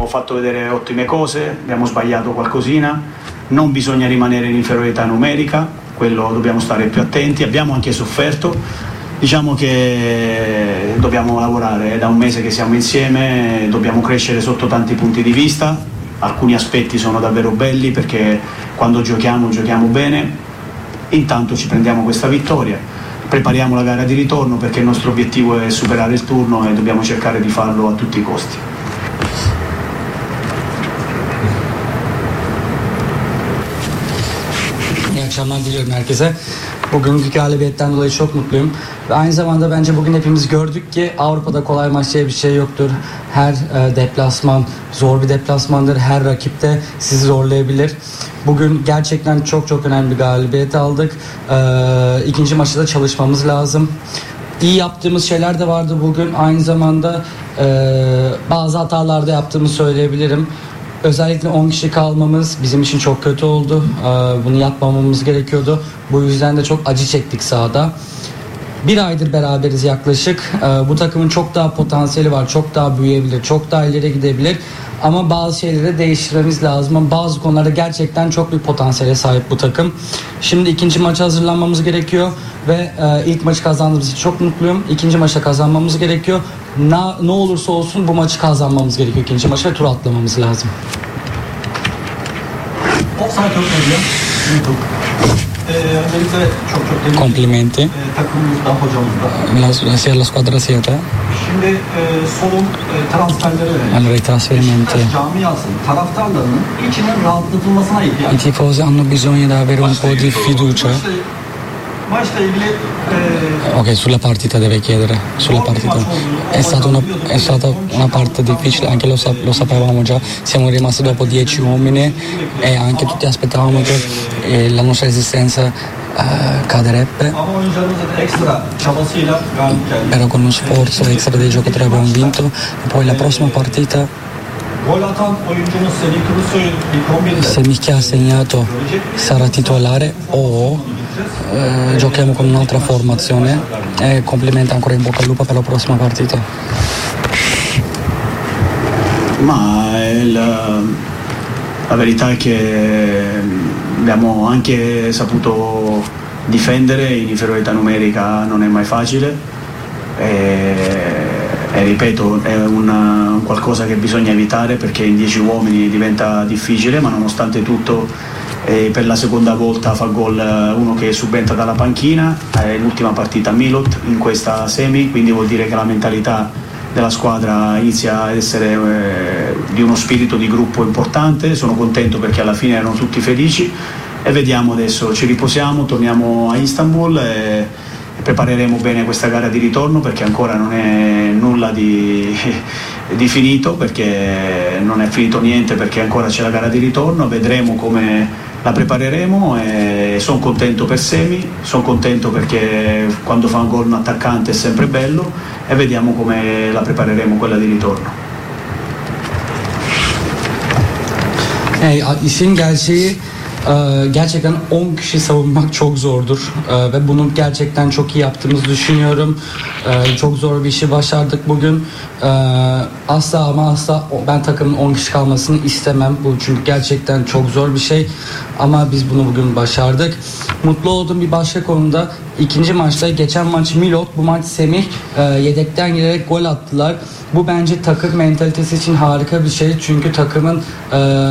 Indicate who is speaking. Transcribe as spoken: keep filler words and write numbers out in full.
Speaker 1: abbiamo fatto vedere ottime cose, abbiamo sbagliato qualcosina, non bisogna rimanere in inferiorità numerica, quello dobbiamo stare più attenti, abbiamo anche sofferto, diciamo che dobbiamo lavorare, è da un mese che siamo insieme, dobbiamo crescere sotto tanti punti di vista, alcuni aspetti sono davvero belli perché quando giochiamo giochiamo bene, intanto ci prendiamo questa vittoria, prepariamo la gara di ritorno perché il nostro obiettivo è superare il turno e dobbiamo cercare di farlo a tutti i costi.
Speaker 2: İyi akşamlar diliyorum herkese. Bugünkü galibiyetten dolayı çok mutluyum. Ve aynı zamanda bence bugün hepimiz gördük ki Avrupa'da kolay maç diye bir şey yoktur. Her e, deplasman zor bir deplasmandır. Her rakipte sizi zorlayabilir. Bugün gerçekten çok çok önemli bir galibiyet aldık. E, ikinci maçta da çalışmamız lazım. İyi yaptığımız şeyler de vardı bugün. Aynı zamanda e, bazı hatalarda yaptığımı söyleyebilirim. Özellikle on kişi kalmamız bizim için çok kötü oldu. Bunu yapmamamız gerekiyordu. Bu yüzden de çok acı çektik sahada. Bir aydır beraberiz yaklaşık. Bu takımın çok daha potansiyeli var. Çok daha büyüyebilir. Çok daha ileri gidebilir. Ama bazı şeyleri değiştirmemiz lazım. Bazı konularda gerçekten çok büyük potansiyele sahip bu takım. Şimdi ikinci maça hazırlanmamız gerekiyor. Ve ilk maçı kazandığımız için çok mutluyum. İkinci maça kazanmamız gerekiyor. Na, ne olursa olsun bu maçı kazanmamız gerekiyor ikinci maça ve tur atlamamız lazım.
Speaker 3: Offside yok mu? YouTube. Ee, öncelikle çok çok tebrik
Speaker 2: Complimenti.
Speaker 3: e, takımımızdan, hocamızdan.
Speaker 2: La, sia la squadra sia te.
Speaker 3: Şimdi e, solun e, transferlere verelim.
Speaker 2: Allora i trasferimenti.
Speaker 3: Beşiktaş camiasının, taraftarlarının içinin rahatlatılmasına ihtiyaç.
Speaker 2: I tifosi hanno bisogno di avere un po' di fiducia.
Speaker 3: Maçla, maçla ilgili e,
Speaker 2: Ok, sulla partita deve chiedere, sulla partita. È stata una, è stata una parte difficile, anche lo, sap- lo sapevamo già, siamo rimasti dopo dieci uomini e anche tutti aspettavamo che eh, la nostra esistenza eh, caderebbe.
Speaker 3: ama oyuncularımızın ekstra çabasıyla galip geldi.
Speaker 2: Però con uno sforzo extra dei giocatori abbiamo vinto e poi la prossima partita
Speaker 3: Gol atan oyuncumuz Semih Kılıçsoy'un ilk on birde.
Speaker 2: Semih che ha segnato sarà titolare o eh, giochiamo con un'altra formazione e complimenti ancora in bocca al lupo per la prossima partita.
Speaker 1: Ma il, la verità è che abbiamo anche saputo difendere in inferiorità numerica, non è mai facile e, e ripeto è una, un qualcosa che bisogna evitare perché in dieci uomini diventa difficile, ma nonostante tutto eh, per la seconda volta fa gol uno che subentra dalla panchina, è l'ultima partita Milot in questa semi, quindi vuol dire che la mentalità della squadra inizia ad essere eh, di uno spirito di gruppo importante. Sono contento perché alla fine erano tutti felici e vediamo adesso, ci riposiamo, torniamo a Istanbul e, e prepareremo bene questa gara di ritorno perché ancora non è nulla di, di finito, perché non è finito niente, perché ancora c'è la gara di ritorno, vedremo come la prepareremo e sono contento per Semi, sono contento perché quando fa un gol un attaccante è sempre bello e vediamo come la prepareremo quella di ritorno.
Speaker 2: Hey, işin gerçeği e, gerçekten on kişi savunmak çok zordur e, ve bunu gerçekten çok iyi yaptığımızı düşünüyorum. E, çok zor bir işi başardık bugün. E, asla ama asla ben takımın on kişi kalmasını istemem. Bu çünkü gerçekten çok zor bir şey. Ama biz bunu bugün başardık. Mutlu olduğum bir başka konuda ikinci maçta geçen maç Milot, bu maç Semih e, yedekten gelerek gol attılar. Bu bence takım mentalitesi için harika bir şey. Çünkü takımın e,